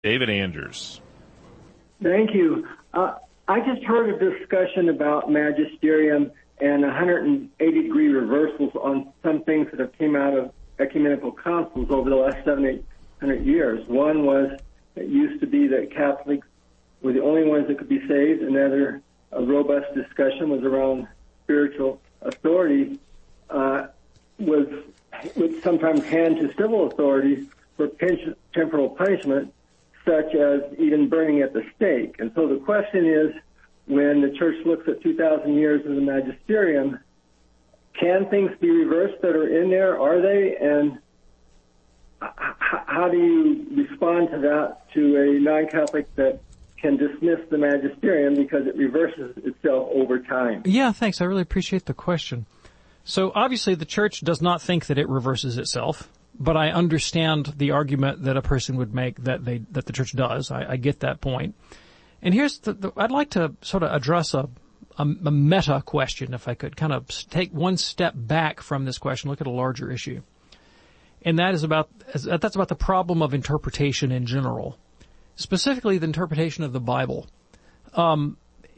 David Anders. Thank you. I just heard a discussion about magisterium and 180-degree reversals on some things that have came out of ecumenical councils over the last 700-800 years. One was, it used to be that Catholics were the only ones that could be saved. Another robust discussion was around spiritual authority, would sometimes hand to civil authorities for temporal punishment, such as even burning at the stake. And so the question is, when the church looks at 2,000 years of the magisterium, can things be reversed that are in there? Are they? And how do you respond to that to a non-Catholic that can dismiss the magisterium because it reverses itself over time? Yeah, thanks. I really appreciate the question. So obviously the church does not think that it reverses itself, but I understand the argument that a person would make that the church does. I get that point. And here's I'd like to sort of address a meta question, if I could kind of take one step back from this question, look at a larger issue. And that's about the problem of interpretation in general, specifically the interpretation of the Bible. The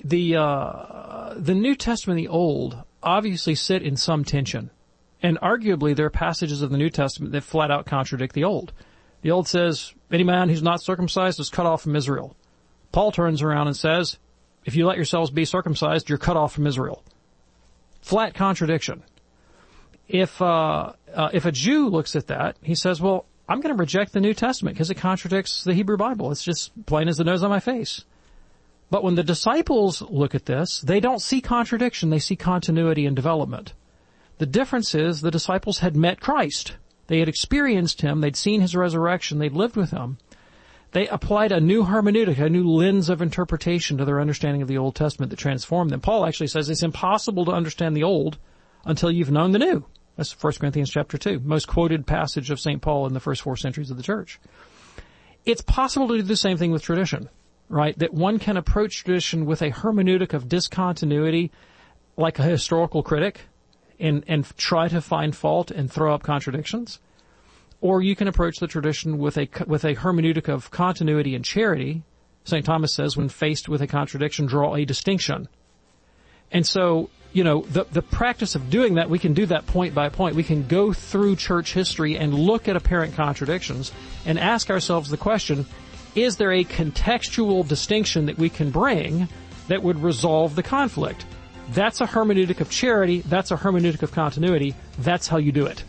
New Testament and the Old obviously sit in some tension. And arguably there are passages of the New Testament that flat out contradict the Old. The Old says, any man who's not circumcised is cut off from Israel. Paul turns around and says, if you let yourselves be circumcised, you're cut off from Israel. Flat contradiction. If a Jew looks at that, he says, well, I'm going to reject the New Testament because it contradicts the Hebrew Bible. It's just plain as the nose on my face. But when the disciples look at this, they don't see contradiction. They see continuity and development. The difference is the disciples had met Christ. They had experienced him. They'd seen his resurrection. They'd lived with him. They applied a new hermeneutic, a new lens of interpretation to their understanding of the Old Testament that transformed them. Paul actually says it's impossible to understand the Old until you've known the New. That's 1 Corinthians chapter 2, most quoted passage of St. Paul in the first 4 centuries of the church. It's possible to do the same thing with tradition, right? That one can approach tradition with a hermeneutic of discontinuity like a historical critic and try to find fault and throw up contradictions. Or you can approach the tradition with a hermeneutic of continuity and charity. St. Thomas says, when faced with a contradiction, draw a distinction. And so, the practice of doing that, we can do that point by point. We can go through church history and look at apparent contradictions and ask ourselves the question, is there a contextual distinction that we can bring that would resolve the conflict? That's a hermeneutic of charity. That's a hermeneutic of continuity. That's how you do it.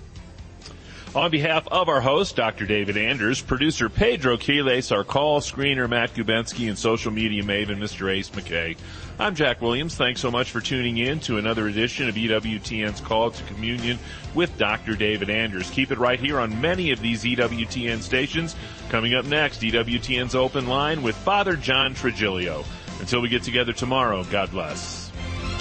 On behalf of our host, Dr. David Anders, producer Pedro Quiles, our call screener Matt Gubensky, and social media maven Mr. Ace McKay, I'm Jack Williams. Thanks so much for tuning in to another edition of EWTN's Call to Communion with Dr. David Anders. Keep it right here on many of these EWTN stations. Coming up next, EWTN's Open Line with Father John Trigilio. Until we get together tomorrow, God bless.